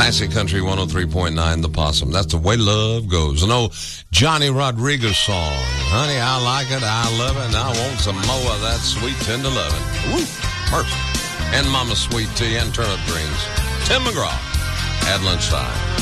Classic Country 103.9, The Possum. That's the way love goes. An old Johnny Rodriguez song. Honey, I like it, I love it, and I want some more of that sweet, tender loving. Woo, mercy. And Mama Sweet Tea and turnip greens. Tim McGraw at lunchtime.